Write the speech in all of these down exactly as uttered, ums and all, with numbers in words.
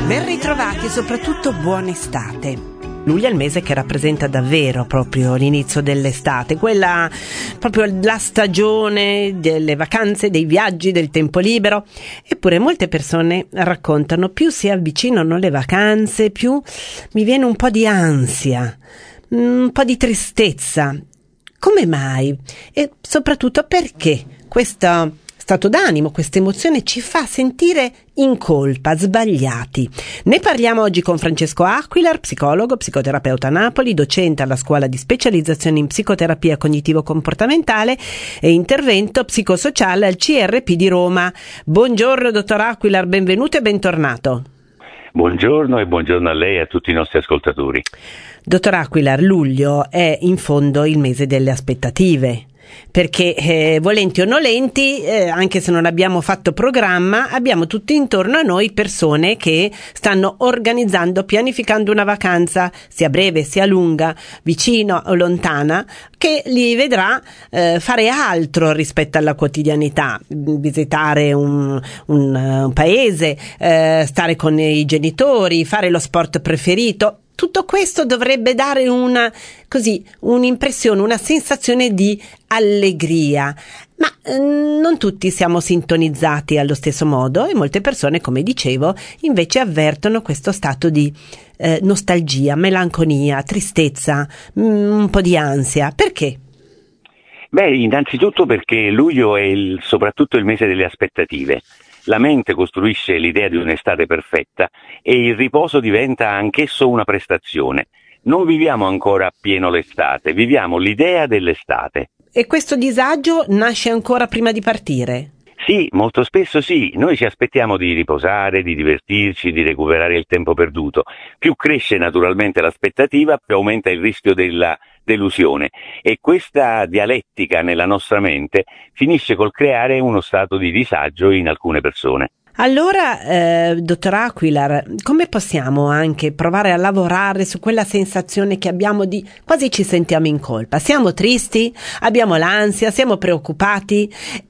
Ben ritrovati e soprattutto buona estate. Luglio è il mese che rappresenta davvero proprio l'inizio dell'estate, quella proprio la stagione delle vacanze, dei viaggi, del tempo libero. Eppure molte persone raccontano: più si avvicinano le vacanze, più mi viene un po' di ansia, un po' di tristezza. Come mai? E soprattutto perché questo stato d'animo, questa emozione ci fa sentire in colpa, sbagliati? Ne parliamo oggi con Francesco Aquilar, psicologo, psicoterapeuta a Napoli, docente alla scuola di specializzazione in psicoterapia cognitivo-comportamentale e intervento psicosociale al C R P di Roma. Buongiorno dottor Aquilar, benvenuto e bentornato. Buongiorno e buongiorno a lei e a tutti i nostri ascoltatori. Dottor Aquilar, luglio è in fondo il mese delle aspettative. Perché eh, volenti o nolenti, eh, anche se non abbiamo fatto programma, abbiamo tutti intorno a noi persone che stanno organizzando, pianificando una vacanza, sia breve sia lunga, vicino o lontana, che li vedrà eh, fare altro rispetto alla quotidianità, visitare un, un, un paese, eh, stare con i genitori, fare lo sport preferito. Tutto questo dovrebbe dare una, così, un'impressione, una sensazione di allegria, ma eh, non tutti siamo sintonizzati allo stesso modo e molte persone, come dicevo, invece avvertono questo stato di eh, nostalgia, melanconia, tristezza, mh, un po' di ansia. Perché? Beh, innanzitutto perché luglio è il, soprattutto il mese delle aspettative. La mente costruisce l'idea di un'estate perfetta e il riposo diventa anch'esso una prestazione. Non viviamo ancora appieno l'estate, viviamo l'idea dell'estate. E questo disagio nasce ancora prima di partire? Sì, molto spesso sì. Noi ci aspettiamo di riposare, di divertirci, di recuperare il tempo perduto. Più cresce naturalmente l'aspettativa, più aumenta il rischio della delusione. E questa dialettica nella nostra mente finisce col creare uno stato di disagio in alcune persone. Allora, eh, dottor Aquilar, come possiamo anche provare a lavorare su quella sensazione che abbiamo di quasi ci sentiamo in colpa? Siamo tristi, abbiamo l'ansia, siamo preoccupati,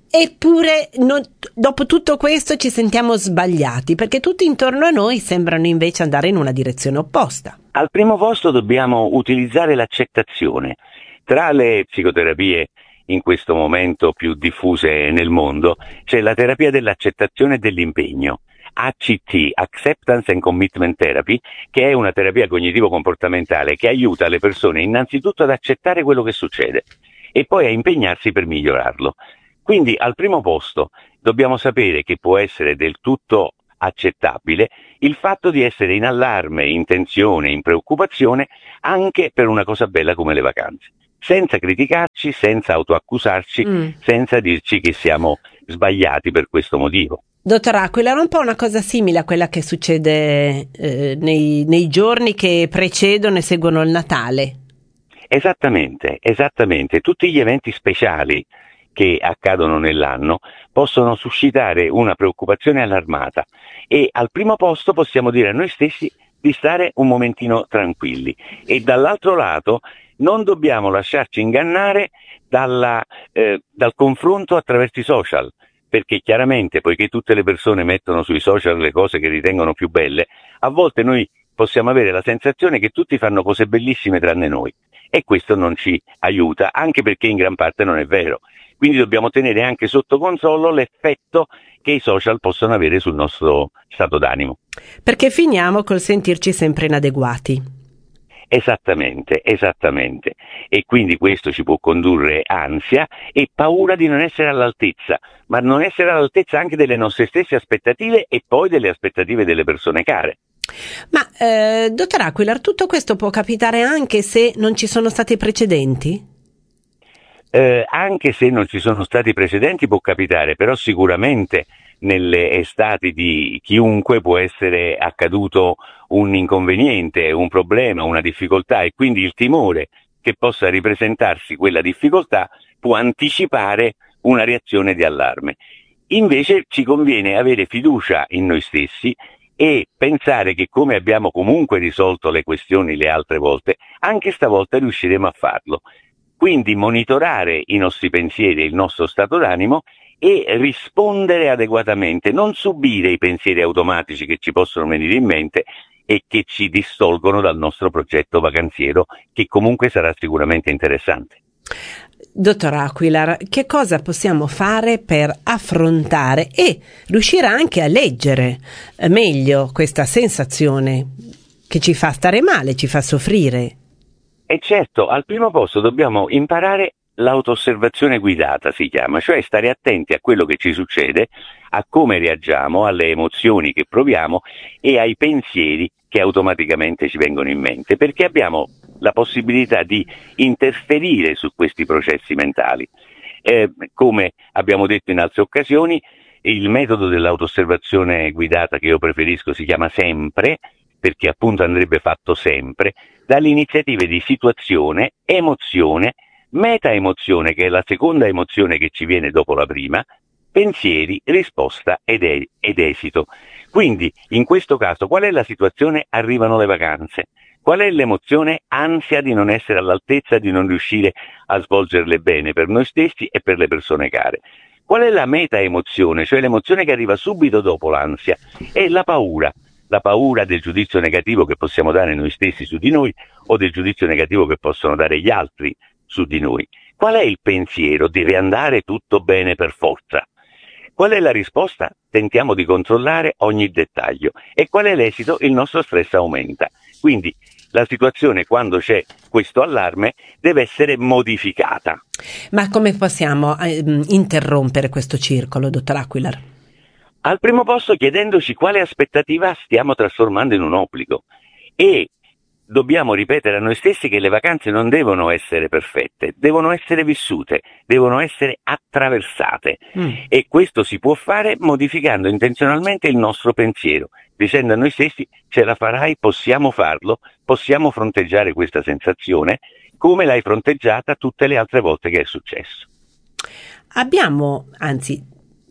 eppure non, dopo tutto questo ci sentiamo sbagliati, perché tutti intorno a noi sembrano invece andare in una direzione opposta. Al primo posto dobbiamo utilizzare l'accettazione. Tra le psicoterapie in questo momento più diffuse nel mondo c'è la terapia dell'accettazione e dell'impegno, A C T, Acceptance and Commitment Therapy, che è una terapia cognitivo-comportamentale che aiuta le persone innanzitutto ad accettare quello che succede e poi a impegnarsi per migliorarlo. Quindi al primo posto dobbiamo sapere che può essere del tutto accettabile il fatto di essere in allarme, in tensione, in preoccupazione anche per una cosa bella come le vacanze, senza criticarci, senza autoaccusarci, mm. senza dirci che siamo sbagliati per questo motivo. Dottor Aquilar, un po' una cosa simile a quella che succede eh, nei, nei giorni che precedono e seguono il Natale. Esattamente, esattamente. Tutti gli eventi speciali che accadono nell'anno possono suscitare una preoccupazione allarmata e al primo posto possiamo dire a noi stessi di stare un momentino tranquilli e dall'altro lato non dobbiamo lasciarci ingannare dalla, eh, dal confronto attraverso i social, perché chiaramente poiché tutte le persone mettono sui social le cose che ritengono più belle, a volte noi possiamo avere la sensazione che tutti fanno cose bellissime tranne noi e questo non ci aiuta, anche perché in gran parte non è vero. Quindi dobbiamo tenere anche sotto controllo l'effetto che i social possono avere sul nostro stato d'animo. Perché finiamo col sentirci sempre inadeguati. Esattamente, esattamente. E quindi questo ci può condurre ansia e paura di non essere all'altezza, ma non essere all'altezza anche delle nostre stesse aspettative e poi delle aspettative delle persone care. Ma, eh, dottor Aquilar, tutto questo può capitare anche se non ci sono stati precedenti? Eh, anche se non ci sono stati precedenti può capitare, però sicuramente nelle estati di chiunque può essere accaduto un inconveniente, un problema, una difficoltà e quindi il timore che possa ripresentarsi quella difficoltà può anticipare una reazione di allarme. Invece ci conviene avere fiducia in noi stessi e pensare che come abbiamo comunque risolto le questioni le altre volte, anche stavolta riusciremo a farlo. Quindi monitorare i nostri pensieri e il nostro stato d'animo e rispondere adeguatamente, non subire i pensieri automatici che ci possono venire in mente e che ci distolgono dal nostro progetto vacanziero, che comunque sarà sicuramente interessante. Dottor Aquilar, che cosa possiamo fare per affrontare e riuscire anche a leggere meglio questa sensazione che ci fa stare male, ci fa soffrire? E certo, al primo posto dobbiamo imparare l'autososservazione guidata, si chiama, cioè stare attenti a quello che ci succede, a come reagiamo, alle emozioni che proviamo e ai pensieri che automaticamente ci vengono in mente, perché abbiamo la possibilità di interferire su questi processi mentali. Eh, come abbiamo detto in altre occasioni, il metodo dell'autososservazione guidata che io preferisco si chiama sempre, perché appunto andrebbe fatto sempre, dalle iniziative di situazione, emozione, meta-emozione, che è la seconda emozione che ci viene dopo la prima, pensieri, risposta ed, e- ed esito. Quindi, in questo caso, qual è la situazione? Arrivano le vacanze. Qual è l'emozione? Ansia di non essere all'altezza, di non riuscire a svolgerle bene per noi stessi e per le persone care. Qual è la meta-emozione, cioè l'emozione che arriva subito dopo l'ansia? È la paura. La paura del giudizio negativo che possiamo dare noi stessi su di noi o del giudizio negativo che possono dare gli altri su di noi. Qual è il pensiero? Deve andare tutto bene per forza. Qual è la risposta? Tentiamo di controllare ogni dettaglio. E qual è l'esito? Il nostro stress aumenta. Quindi la situazione, quando c'è questo allarme, deve essere modificata. Ma come possiamo eh, interrompere questo circolo, dottor Aquilar? Al primo posto chiedendoci quale aspettativa stiamo trasformando in un obbligo e dobbiamo ripetere a noi stessi che le vacanze non devono essere perfette, devono essere vissute, devono essere attraversate mm. e questo si può fare modificando intenzionalmente il nostro pensiero, dicendo a noi stessi ce la farai, possiamo farlo, possiamo fronteggiare questa sensazione come l'hai fronteggiata tutte le altre volte che è successo. Abbiamo, anzi,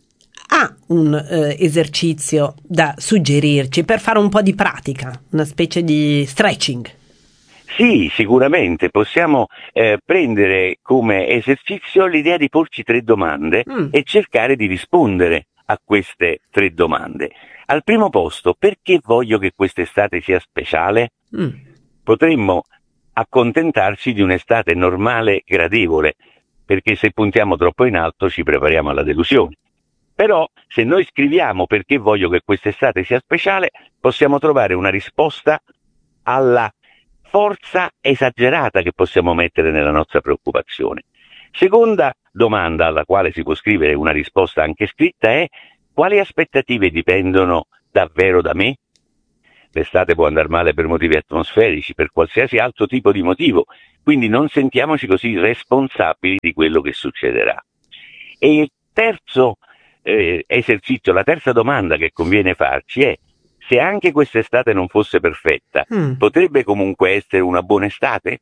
ha un eh, esercizio da suggerirci per fare un po' di pratica, una specie di stretching? Sì, sicuramente possiamo eh, prendere come esercizio l'idea di porci tre domande mm. e cercare di rispondere a queste tre domande. Al primo posto, perché voglio che quest'estate sia speciale? Mm. Potremmo accontentarci di un'estate normale, gradevole, perché se puntiamo troppo in alto ci prepariamo alla delusione. Però se noi scriviamo perché voglio che quest'estate sia speciale, possiamo trovare una risposta alla forza esagerata che possiamo mettere nella nostra preoccupazione. Seconda domanda alla quale si può scrivere una risposta anche scritta è: quali aspettative dipendono davvero da me? L'estate può andare male per motivi atmosferici, per qualsiasi altro tipo di motivo, quindi non sentiamoci così responsabili di quello che succederà. E il terzo eh, esercizio, la terza domanda che conviene farci è: se anche quest'estate non fosse perfetta, mm. potrebbe comunque essere una buona estate?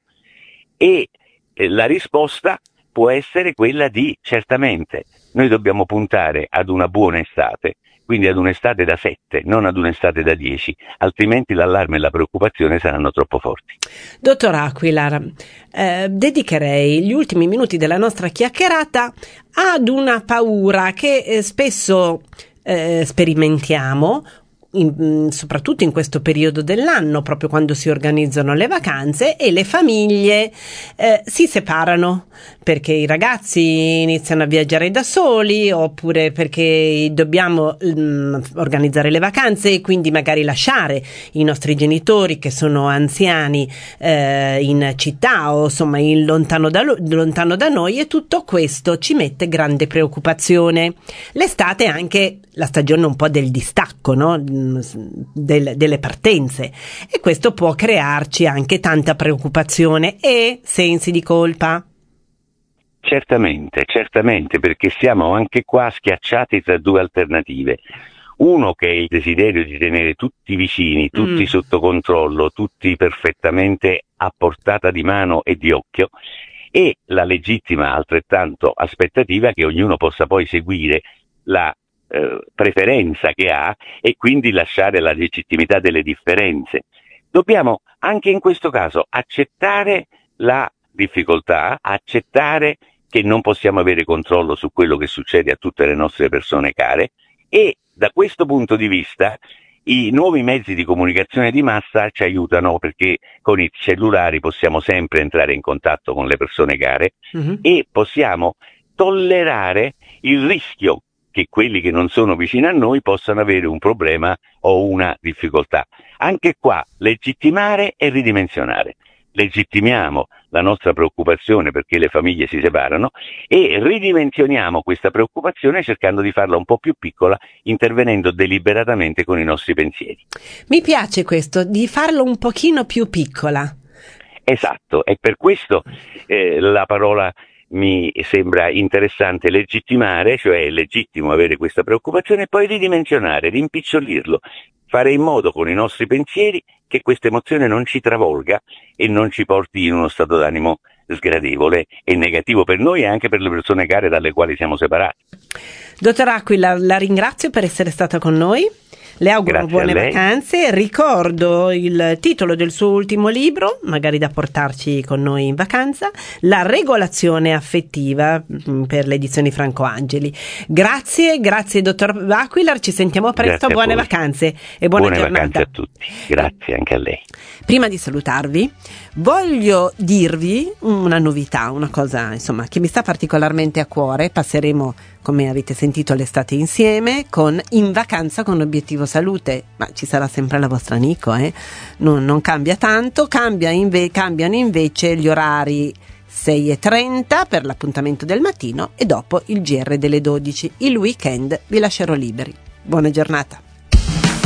E eh, la risposta può essere quella di certamente. Noi dobbiamo puntare ad una buona estate, quindi ad un'estate da sette, non ad un'estate da dieci, altrimenti l'allarme e la preoccupazione saranno troppo forti. Dottor Aquilar, eh, dedicherei gli ultimi minuti della nostra chiacchierata ad una paura che eh, spesso eh, sperimentiamo, In, soprattutto in questo periodo dell'anno, proprio quando si organizzano le vacanze e le famiglie eh, si separano perché i ragazzi iniziano a viaggiare da soli, oppure perché dobbiamo mh, organizzare le vacanze e quindi magari lasciare i nostri genitori che sono anziani eh, in città o insomma in lontano da, lontano da noi, e tutto questo ci mette grande preoccupazione. L'estate è anche la stagione un po' del distacco, no? Del, delle partenze, e questo può crearci anche tanta preoccupazione e sensi di colpa. Certamente, certamente, perché siamo anche qua schiacciati tra due alternative. Uno che è il desiderio di tenere tutti vicini, tutti mm. sotto controllo, tutti perfettamente a portata di mano e di occhio, e la legittima altrettanto aspettativa che ognuno possa poi seguire la eh, preferenza che ha e quindi lasciare la legittimità delle differenze. Dobbiamo anche in questo caso accettare la difficoltà, accettare che non possiamo avere controllo su quello che succede a tutte le nostre persone care, e da questo punto di vista i nuovi mezzi di comunicazione di massa ci aiutano, perché con i cellulari possiamo sempre entrare in contatto con le persone care, mm-hmm. e possiamo tollerare il rischio che quelli che non sono vicini a noi possano avere un problema o una difficoltà. Anche qua legittimare e ridimensionare. Legittimiamo la nostra preoccupazione perché le famiglie si separano e ridimensioniamo questa preoccupazione cercando di farla un po' più piccola, intervenendo deliberatamente con i nostri pensieri. Mi piace questo, di farlo un pochino più piccola. Esatto, e per questo eh, la parola mi sembra interessante, legittimare, cioè è legittimo avere questa preoccupazione, e poi ridimensionare, rimpicciolirlo, fare in modo con i nostri pensieri che questa emozione non ci travolga e non ci porti in uno stato d'animo sgradevole e negativo per noi e anche per le persone care dalle quali siamo separati. Dottor Aquila, la ringrazio per essere stata con noi. Le auguro Grazie buone vacanze. Ricordo il titolo del suo ultimo libro, magari da portarci con noi in vacanza, La regolazione affettiva, per le edizioni Franco Angeli. Grazie, grazie dottor Aquila, ci sentiamo presto, buone vacanze e buona buone giornata. Vacanze a tutti, grazie anche a lei. Prima di salutarvi, voglio dirvi una novità, una cosa insomma che mi sta particolarmente a cuore. Passeremo, come avete sentito, l'estate insieme con In Vacanza con Obiettivo Salute, ma ci sarà sempre la vostra Nico, eh? non, non cambia tanto, cambia inve- cambiano invece gli orari sei e trenta per l'appuntamento del mattino e dopo il G R delle dodici. Il weekend vi lascerò liberi. Buona giornata.